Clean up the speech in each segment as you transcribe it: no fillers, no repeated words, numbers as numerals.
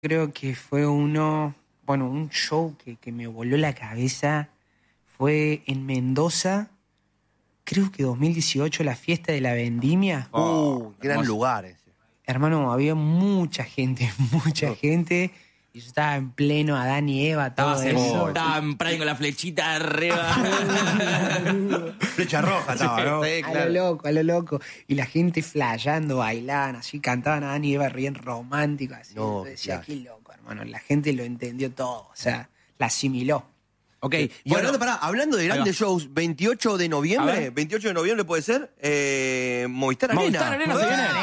Creo que fue un show que me voló la cabeza. Fue en Mendoza, creo que 2018, la fiesta de la vendimia. Gran lugar ese. Hermano, había mucha gente. Y yo estaba en pleno Adán y Eva, todo eso. Estaban por ahí con la flechita arriba. Flecha roja estaba, ¿no? Sí, A lo loco. Y la gente flayando, bailando, así, cantaban Adán y Eva bien romántico, así. No, Yo decía, claro. qué loco, hermano. La gente lo entendió todo, o sea, la asimiló. Ok, Y hablando de grandes shows, 28 de A noviembre, ver. 28 de noviembre puede ser, Movistar Arena. Movistar Arena se viene.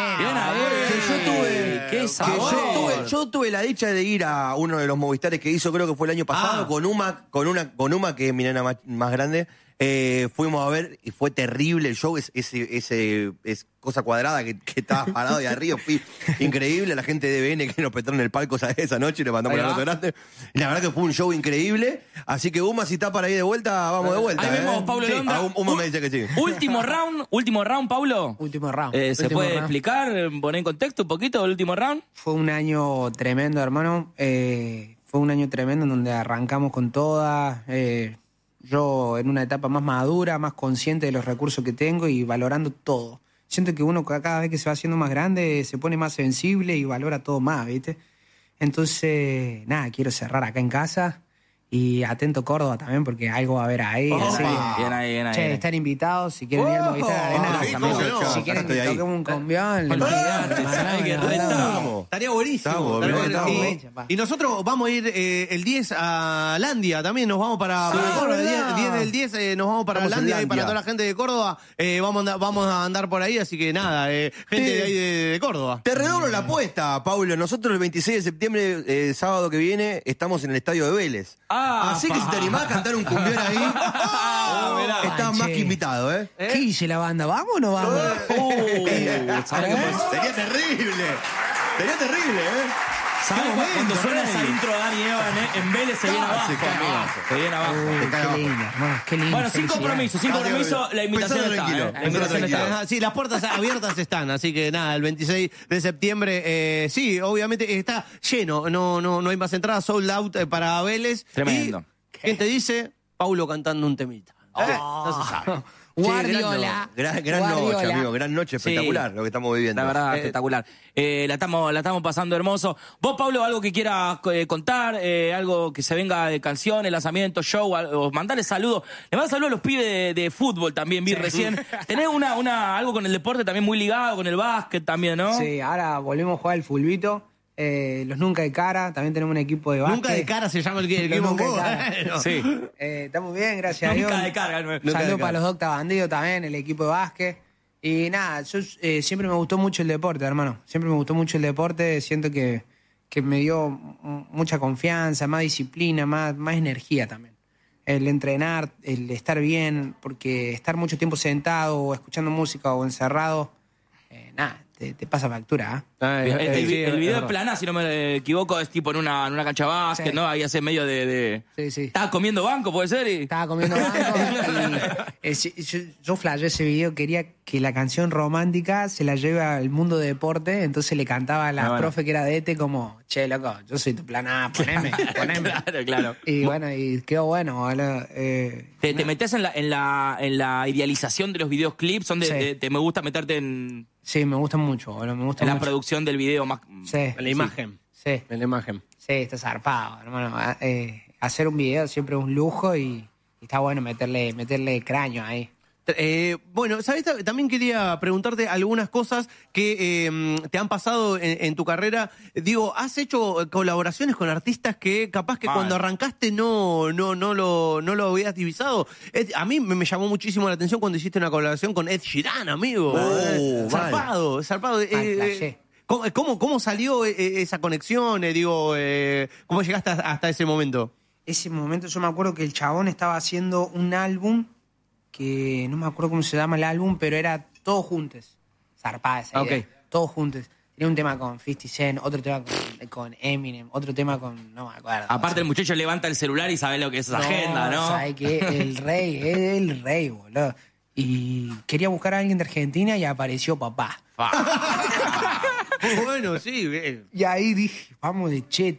Qué sabor. Yo tuve la dicha de ir a uno de los Movistares que hizo, creo que fue el año pasado, con Uma, que es mi nena más grande. Fuimos a ver y fue terrible el show, es cosa cuadrada que estaba parado de arriba, fui increíble, la gente de BN que nos prestaron el palco esa noche y le mandamos la nota grande. Y la verdad que fue un show increíble, así que Uma, si está para ir de vuelta, vamos de vuelta. Ahí vemos, Pablo Sí, Londra. Uma me dice que sí. Último round, Pablo. Último round. ¿Se Último puede round. explicar, poner en contexto un poquito el último round? Fue un año tremendo, hermano. Fue un año tremendo en donde arrancamos con todas. Yo en una etapa más madura, más consciente de los recursos que tengo y valorando todo. Siento que uno cada vez que se va haciendo más grande se pone más sensible y valora todo más, ¿viste? Entonces, nada, quiero cerrar acá en casa y atento Córdoba también porque algo va a haber ahí. Así que, Bien ahí. che, están invitados, si quieren ir al Movistar Arena, si quieren que toquemos un combión, Estaría buenísimo. Y nosotros vamos a ir el 10 a Landia también, nos vamos para Córdoba. El 10 nos vamos para Landia y para toda la gente de Córdoba. Vamos a andar por ahí, así que nada, gente de ahí de Córdoba. Te redoblo la apuesta, Paulo. Nosotros el 26 de septiembre, sábado que viene, estamos en el estadio de Vélez. Así que si te animás a cantar un cumbión ahí, estás más que invitado, ¿eh? ¿Qué dice la banda? ¿Vamos o no vamos? Sería terrible. Sería terrible, ¿eh? Cuando suena esa intro de Dani Eva en Vélez se viene abajo. Se viene abajo. Qué lindo, hermano, qué lindo. Bueno, sin compromiso, la invitación Pensalo está. tranquilo, La invitación está. Sí, las puertas abiertas están, así que nada, el 26 de septiembre, sí, obviamente está lleno, no hay más entradas, sold out para Vélez. Tremendo. Y, ¿quién te dice? Paulo cantando un temita. No se sabe. Guardiola. Gran noche, amigo. Gran noche, espectacular lo que estamos viviendo. La verdad, espectacular. La estamos pasando hermoso. Vos, Pablo, algo que quieras contar, algo que se venga de canciones, lanzamientos, show, o mandarle saludos. Le mando saludos a los pibes de fútbol también, vi recién. Tenés algo con el deporte también muy ligado, con el básquet también, ¿no? Sí, ahora volvemos a jugar el fulbito. Los Nunca de Cara, también tenemos un equipo de básquet. Nunca de cara se llama el Los equipo. Nunca de Cara. Bueno. Sí. Estamos bien, gracias a Dios. Nunca de carga. Saludos para los Docta Bandido también, el equipo de básquet. Y nada, yo siempre me gustó mucho el deporte, hermano. Siempre me gustó mucho el deporte. Siento que me dio mucha confianza, más disciplina, más energía también. El entrenar, el estar bien, porque estar mucho tiempo sentado o escuchando música o encerrado, nada, te pasa factura, ¿eh? El video de Plana, si no me equivoco, es tipo en una cancha de básquet, Sí. ¿no? Ahí hace medio de... Sí. ¿Estabas comiendo banco, puede ser? Estaba comiendo banco y yo flashé ese video, quería que la canción romántica se la lleve al mundo de deporte, entonces le cantaba a la profe que era de ETE como, che, loco, yo soy tu plan A, poneme. Claro. Y bueno, y quedó bueno, boludo. ¿Te metés en la idealización de los videoclips? ¿Te me gusta meterte en Sí, me gusta mucho, boludo, me gusta la mucho. producción del video más? Sí. En la imagen. Sí, En la imagen. sí, está zarpado, hermano. Hacer un video siempre es un lujo y está bueno meterle cráneo ahí. Bueno, ¿sabes? También quería preguntarte algunas cosas que te han pasado en tu carrera. Digo, ¿has hecho colaboraciones con artistas que capaz que cuando arrancaste no lo habías divisado? A mí me llamó muchísimo la atención cuando hiciste una colaboración con Ed Sheeran, amigo. Zarpado. Flashé. ¿Cómo salió esa conexión? ¿Cómo llegaste hasta ese momento? Ese momento yo me acuerdo que el chabón estaba haciendo un álbum que no me acuerdo cómo se llama el álbum, pero era todos juntos. Zarpada esa idea. Todos juntos. Tenía un tema con 50 Cent, otro tema con Eminem, otro tema con... no me acuerdo. Aparte, el muchacho levanta el celular y sabe lo que es esa agenda, ¿no? ¿Sabes qué? El rey, boludo. Y quería buscar a alguien de Argentina y apareció papá. Muy bueno, sí. Y ahí dije, vamos de Che,